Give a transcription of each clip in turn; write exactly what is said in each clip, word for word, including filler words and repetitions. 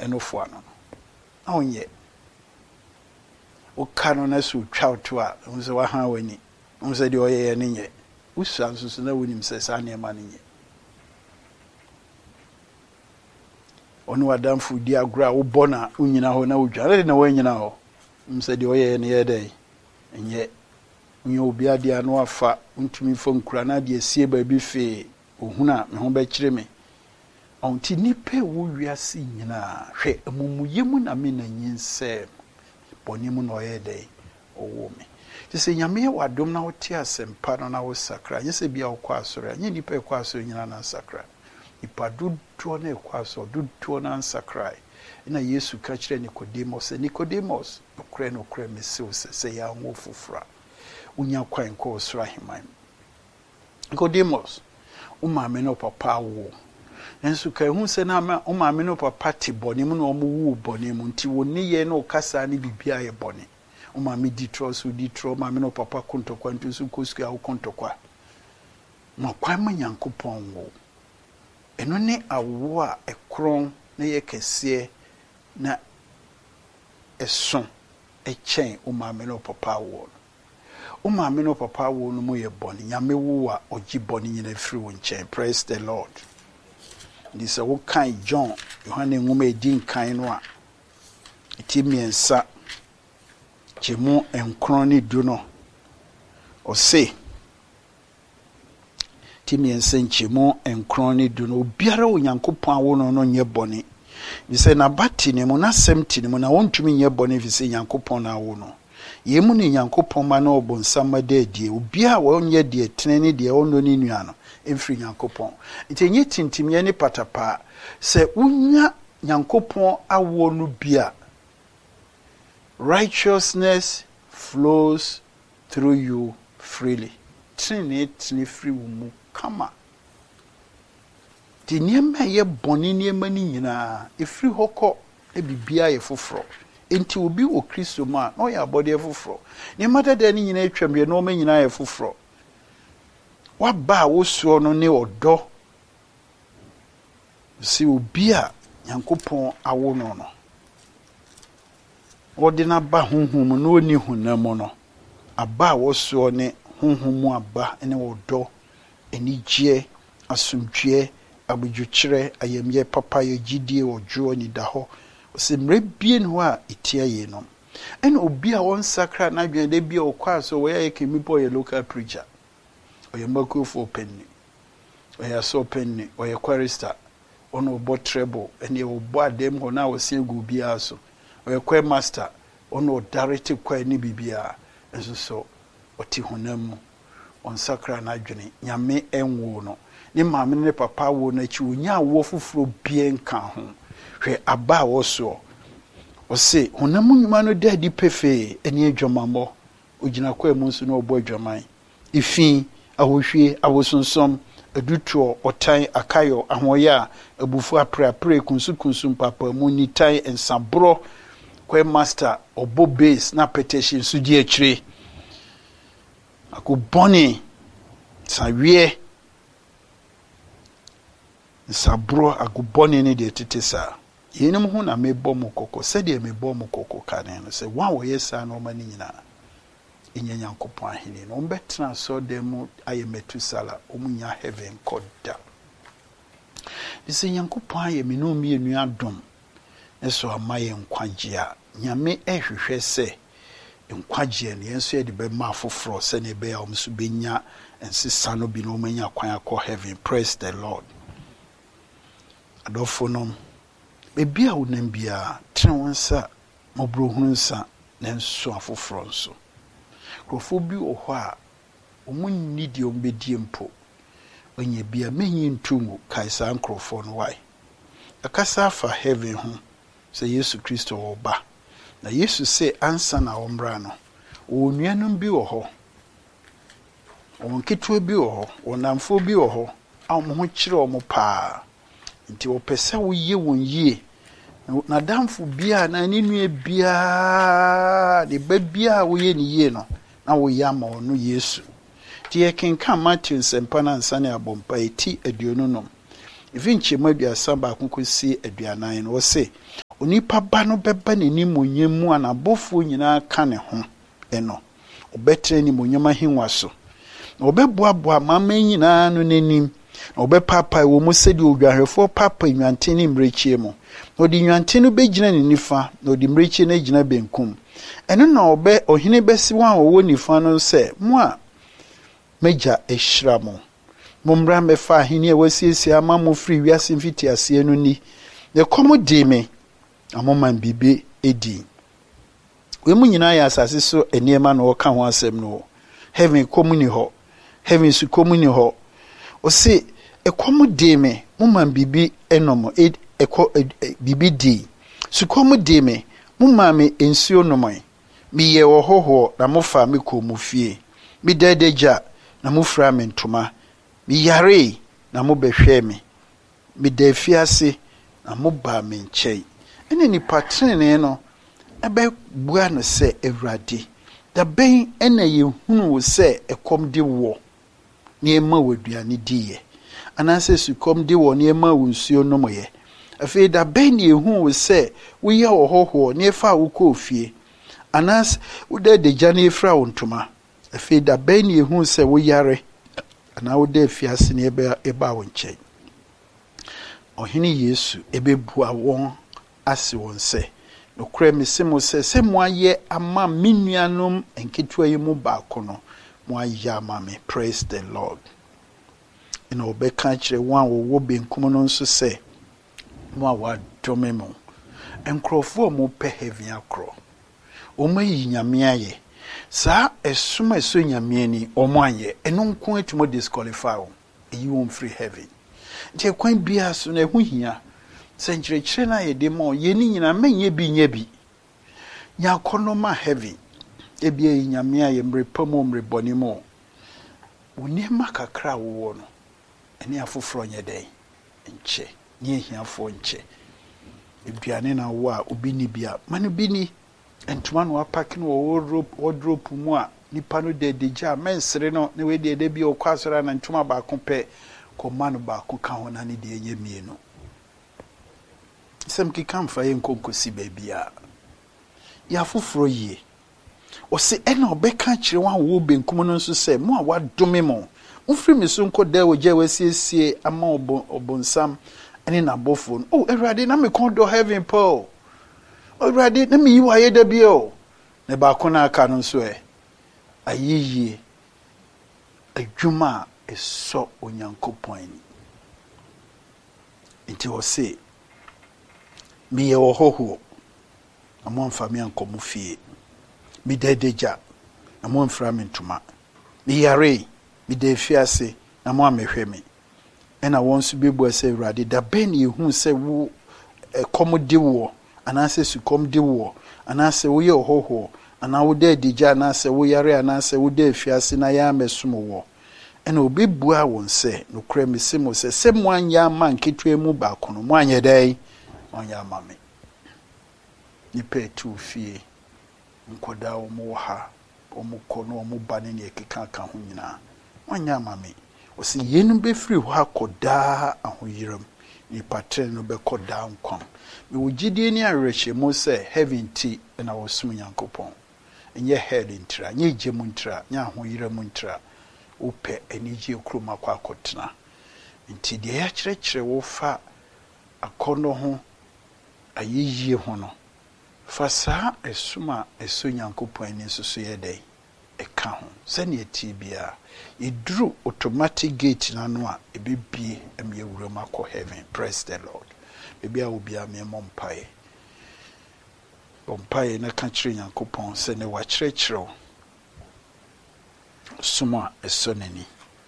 enofo ano no onye o kano na su twa to a unse wa ha wani unse de oyeye ne nye usa nso na wonim se sa ne ma ne nye onu adamfo di agura wo bona unyina ho na wodwa na wanyina ho unse de oyeye ne ye dai enye unye obi ade ano afa untumi fo nkura na de asie ba bi fe ohuna me ho ba kire me onti nipe wo wiase nyina hwe amumuyemu na me na nyinse bonimu no ye dai owo me tise nyame wadom na wote asempa no na wo sakra yese bia wo kwa asore nye nipa kwa asore nyina na sakra ipa dudu na kwa asore dudu na sakra ina Yesu ka kire Nicodemus Nicodemus okre no okre mesiw se se ya nwo fufura unya kwan ko osra himan Nicodemus umame no papa wo ensu ka hu se na ma umame no papa ti bonimu no omu wu bonimu nti woni ye no kasa ni bibia ye boni umame di tro so di tro mame no papa kontokwa nti su kosu ya kontokwa no kwan ma Nyankopɔn wo eno ne awo a ekron na ye kese na eson echen umame no papa wo umame no papa wo no mo ye boni nyame wo a ogi boni nyina firi wo nchen. Praise the Lord. This a wo kan John Yohane ngoma edin kan no a etimiensa chemu enkron ni du no o se timiensa chemu enkron ni du no obiara Onyankopɔn awo no no nye boni bi se na bati ne mu na semti ne mu na wontumi nye boni fi se Nyankopɔn na awo no yemu ni Nyankopɔn ma na obonsam de die obia wo nye die tenene de ono ni nua no emfiri Nyankopɔn nti enye tintimye ne patapa se unya Nyankopɔn awo no bia righteousness flows through you freely tini tini free mu kama ti niema ye boni niema ni nyina efiri hokɔ e bibia ye foforo enti obi wo Kristo ma no ya body ye foforo ni madada ni nyina atwambe no ma nyina ye foforo wa ba wo suo no ne odo si obi a Nyankopɔn awo no no odina ba honhom no oni honam no aba wo suo ne honhom aba ne odo enigye asomdwe abudwukire ayemye papa ye gidie ojo ni da ho se mrebie no a etia ye no ene obi a won sakra na dwen de bia okwa so we ye kemi boy ye local preacher oye makofo penny oye so penny oye chorister ono bo treble ene obo adem ho na wo se gu bia so oye choir master ono direct choir ni bibia enso so oti honam on sakra na dwen nyame enwo no ni maame ne papa wo na chi onya wo foforo bie nka ho hwe aba wo so o se honam nyuma no dadi pefe eni adwamambo ogina kwa mu nso no obo adwaman ifin ahohwie awosonsom adutuo otan akayo ahoya abufu aprapre kunsu kunsu papa mu nitai ensabro kwa master obo base na petition su di akire akoboni sawie sabro aguboni ni de tetesa yenim hu na mebɔ mu kokko sɛde mebɔ mu kokko kane no sɛ wa wo yesa no mani nyina enye Nyankopɔn ahene no mbetena so dem aye metusala omunya heaven koda dise Nyankopɔn aye me no mi enu adom eso amaye nkwagye a nyame ehwehwɛ sɛ nkwagye ne yenso ye de be ma afoforo sɛ ne be ya omsu benya ensisa no bi no manya kwan akɔ heaven. Praise the Lord. Adofo no bebi a wonam bia trenwonsa mobrohunu nsa na nso afoforo nso krofo bi ohɔ a omunni di ombedi mpo onye bia menyi ntungu kaisa nkrofo no wai akasa fa heaven ho sɛ Yesu Kristo oba na Yesu se ansa na omra no onuanum bi wɔ hɔ onketo bi wɔ hɔ onamfo bi wɔ hɔ a mo ho kyerɛ o mo paa nti wo pese wo ye won yie na damfo bia na ni nua bia de ba bia wo ye ni yie no na wo ya ma ono Yesu ti ye kenka Matthew sempa na nsane abompa eti aduonu no even chema aduasa ba konkosi aduanan no wo se onipa ba no beba n'anim onyemu anabofo nyina ka ne ho eno obetre ni monyama hinwa so obeboaboa mama nyina no n'anim obepapa wo mu sedi odwahwefo papa nwanten ni mrechie mu odi nwanten no begina ne nifa na odi mrechie na gina benkum eno na obe ohene besi wan wo nifa no se mo a meja ehira mo momra mefa ahene a wasiesie ama mo free wiase mfiti ase enu ni ye komo di me amoman bibi edi we mu nyina ya asase so eniema na woka ho asem no heaven komuni ho heaven su komuni ho o se ekomo di me momman bibi enomo ed eko bibi di su komo di me momma me ensuo nomoi mi ye wo hoho na mofa me ko mu fie mi dedeja na mofra me ntoma mi yare na mo behwe me mi da fiase na mo ba me nchei ene ni patrene no ebe bua no se Ewurade da ben ene ye hunu wo se ekom de wo ne ema waduane diye anase su kom de wo ne ema wo nsuo no moye afi da ben ye hunu wo se wo ye ohoho ne fa wo ko fie anas wo de de jane fra wo ntoma afi da ben ye hunu se wo yare ana wo de fiase ne eba eba wo nchei ohini Yesu ebe bua won ase won se no kra mesemo se se mo aye ama menuanom enketua yi mu ba kono mo aye ama me. Praise the Lord. Ina obeka kire wan wo wo benkum no nso se mo awa dome mo enkrofo mo pe heaven akro o mayi nyame aye sa esuma eso nyame ni o mo aye eno nko etumo disqualify o eyi won free heaven je kwan bia so na ehu hia senchire na ye de mo ye ni nyina menye bi nya bi nya konoma heavy ebia nyame aye mre pamo mre bonimo unema kakra wo no ene afoforo nye den nche nye hiafo nche eduane na wo a obi ni bia mane bi ni entuma no apack no wardrobe wardrobe mu a nipa no de deja mensere no ne we de de bi okwasora na ntuma ba ko pe ko manu ba ko ka ho na ne de enye mienu sem ki kam fa yen konkosi babia ya foforo ye o se ena obeka kire wan wo benkum no nso se mo a wadome mo ufri mi so nko da wo je wasiesie ama obonsam ene na bofo oh Ewurade na me kon do heaven po Ewurade na me yiwa ye da bi o ne ba ko na aka no nso e ayiyi adwuma eso onyankopon ni nti o se mi ye wo hoho amon fami ankomu fie mi dedeja amon fra mi ntuma mi yare mi de fiase amon amehwe mi ena wonsu bebu ase Ewurade da ben ye hu se wo komodi wo anase su komdi wo anase wo ye hoho ana wo de deja anase wo yare anase wo de fiase na ya mesumo wo ena obi bua won se no kra mi simo se se mo anya man ketwe mu ba kono mo anya dai onya mame ni pe tu fie nkoda o mo ha o mo kono o mo bane ne ekeka ka ho nyina onya mame o se yenu be free ho akoda ahoyiram ni patre no be koda nkon me wogidie ni areche mo se heaven ti na wo sum Nyankopon enye head ntra nye gemu ntra nya ahoyiram ntra upe eniji okroma kwa akotena nti de ya kyerɛkyerɛ wo fa akono ho ayiyie ho no fa saa esuma eso Nyankopon ani nso ye dai eka ho sɛne eti bia iduru automatic gate na no a ebibie em ye wuram akɔ heaven. Praise the Lord. Bibia obia me mompae ompae na ka kyerɛ Nyankopon sɛ ne wa kyerɛkyerɛ suma eso nani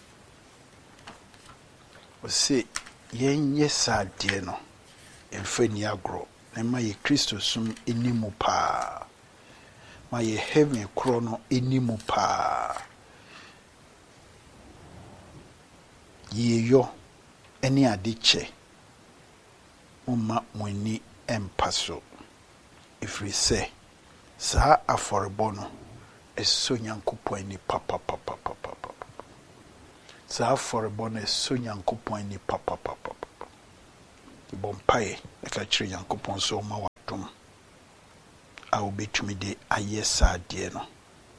o se yenye sadie no emfani agro na ma ye Kristo sum enimu pa ma ye heaven kro no enimu pa ye yo eni adiche umma moni empaso ifri se sa aforebo no eso Nyankopon ni papa papa papa papa sa aforebo no eso Nyankopon ni papa papa papa bompae e ka kire Nyankopon so ma adom a wobetumi de ayɛ saa deɛ no.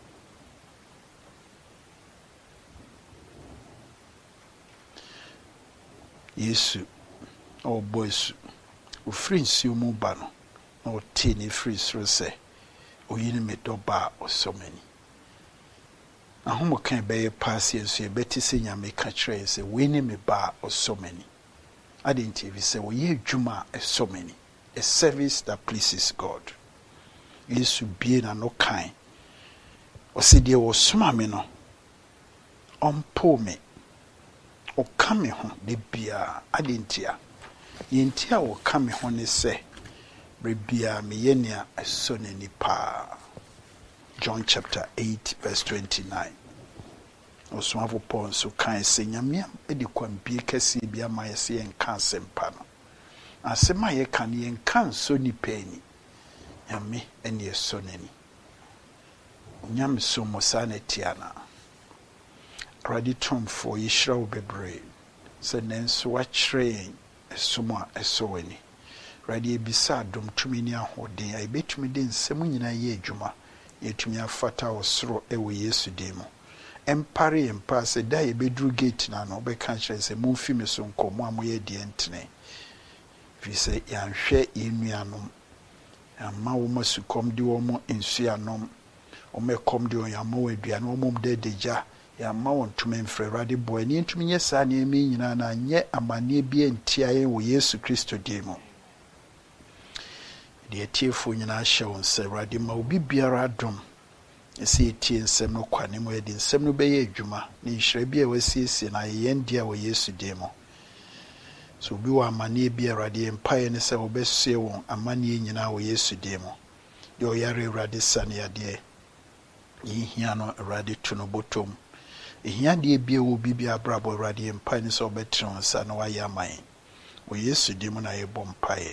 Yesu o boys o free nsuo mu ba no na o te ne free soro sɛ oyini me dɔba o so many. Ahomo kan bɛyɛ paase nso e beti sɛ nyame ka kyerɛ sɛ wini me ba o so many. Adenti bi sɛ woyɛ adwuma e so many, a service that pleases God. Yesu bie na no kan o se deɛ wo soma me no ɔmpo me o kame ho de bia adentia yentia o kame ho ne se brebia me yenia eso ne nipa. John chapter eight verse twenty-nine. Oswafo Paul so kan se nyame edi kwan bie kase bia ma yese enka sempa no asema ye kan ye enka so nipa ni nyame ene eso ne ni nyame so mo sa na tiana Radi Trumfo yishra wo bebre se nenso wa kyerɛ esom a ɛsɔ wani. Radi ebisa dom tumi ni ahoden a ebetumi de nsɛm nyina yɛ adwuma yɛtumi afata osoro ɛwɔ Yesu din mu. Empare empa se da yɛbɛduru gate na no bɛka kyerɛ sɛ momfi me so nkɔmɔ a moyɛ deɛ ntene fi sɛ yɛanhwɛ yɛnuanom amma wo masukom de wo mo nsuanom wo mɛkom de wo yamma wo aduane wo mom de degya ya ma won tumi mfrɛ Awurade boy ni ntumi nyɛ saa ne emi nyina na nyɛ amane bi entia yɛ wɔ Yesu Kristo din mu. De tiefo nyina hyɛ won sɛ Awurade ma obi biara dom ɛsɛ etie nsɛm no kwane mu ɛde nsɛm no bɛyɛ adwuma ne nhyira bi a wasiesie na yɛn dia wɔ Yesu din mu. So obi wɔ amane bi Awurade mpae ne sɛ wobɛsue won amane nyina wɔ Yesu din mu. De ɔyare Awurade sane ade yihia no Awurade to no bottom. Ehia de bia wo bibia brabo Awurade mpa ni so betron sa na wayɛ aman wo Yesu di mu na yɛbɔ mpae.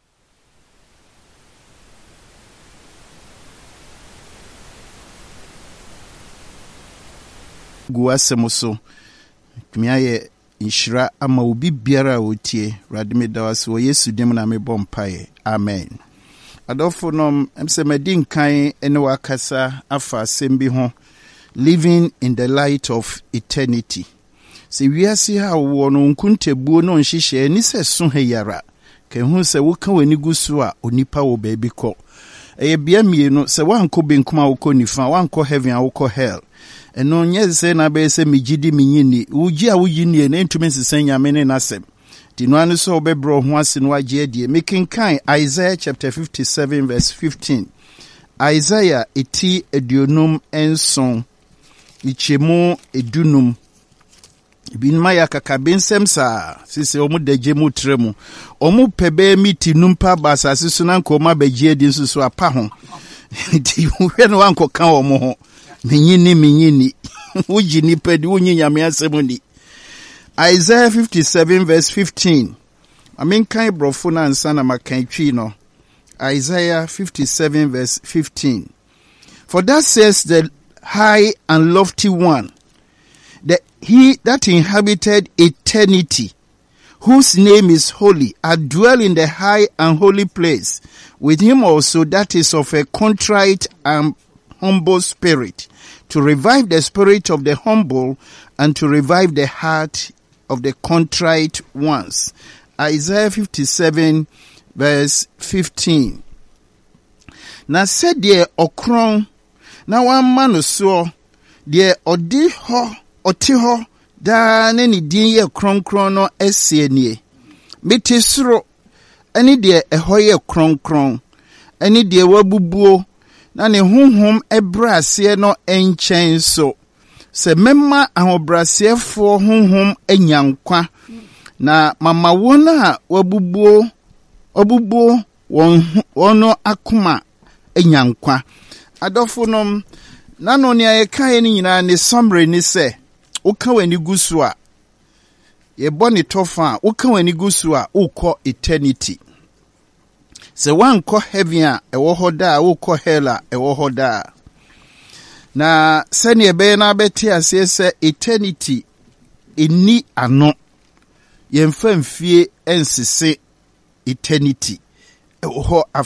Gu asɛm so tumi ayɛ nhyira ama wo bibiara a wotie Awurade meda wase wo Yesu di mu na mebɔ mpae. Amen. Adolfo nom emse medi nkan ene wakasa afa asɛm bi ho. Living in the light of eternity. Se wiase ha wo no nkuntebuo no nhyehyɛ ni sɛ so ha yara. Ka hu sɛ wo ka wani gu so a onipa wo baabi kɔ. Ɛyɛ bia mienu sɛ wankɔ benkum a wokɔ nifa, wankɔ heaven a wokɔ hell. Ɛno nyɛ sɛ na bɛyɛ sɛ megyidi menyini. Wogi a woyi nie na ntumi nsesɛ nyame ne nasɛm. Di no anu so obɛbrɛ ho ase no agye adie. Mekenkan Isaiah chapter fifty-seven verse fifteen. Isaiah eti aduonum enson. Ichemu edunum binma ya kakabensem sa sisi omu deje mu tremu omu pebe miti numpa basa sisu na nkoma begye di nsusu apa ho ti hwe no anko ka omu ho menyini menyini uji ni pedi unyi nyame asemu ni. Isaiah fifty-seven verse fifteen. Amen kan brofo na nsa na makan twi no. Isaiah fifty-seven verse fifteen. For that says the high and lofty one, that he that inhabited eternity, whose name is holy, I dwell in the high and holy place, with him also that is of a contrite and humble spirit, to revive the spirit of the humble and to revive the heart of the contrite ones. Isaiah fifty-seven verse fifteen. Na said ye okron na wan manu so de odi ho oti ho da ne ni din ye kronkron no esie nie meti soro ani de eho ye kronkron ani de wabubuo na ne honhom ebrase no enchen so se memma ahobrasefo honhom enyankwa na mama wona wabubuo obubuo won ono akoma enyankwa. Adofonom nano ni ayekaye ni nyina ne summary ni se woka wani gusu a ye boni tofa woka wani gusu a ukọ eternity. Se wankọ heaven a ewo hoda a ukọ hell a ewo hoda. Na sani ebe na beti ase se eternity eni ano yemfa mfie ensese eternity ewo ho